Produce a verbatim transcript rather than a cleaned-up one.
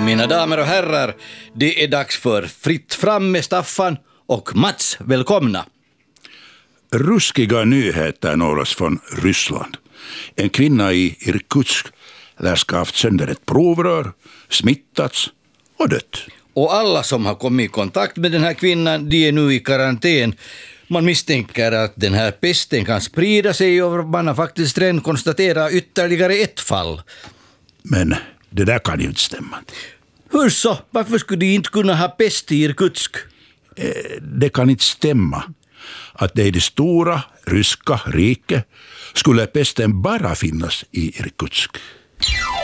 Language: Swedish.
Mina damer och herrar, det är dags för Fritt fram med Staffan och Mats. Välkomna. Ruskiga nyheter når oss från Ryssland. En kvinna i Irkutsk lär ska ha haft sönder ett provrör, smittats och dött. Och alla som har kommit i kontakt med den här kvinnan, de är nu i karantän. Man misstänker att den här pesten kan sprida sig och man har faktiskt redan konstaterat ytterligare ett fall. Men det där kan ju inte stämma. Hur så? Varför skulle de inte kunna ha pest i Irkutsk? Eh, det kan inte stämma att det i det stora ryska riket skulle pesten bara finnas i Irkutsk.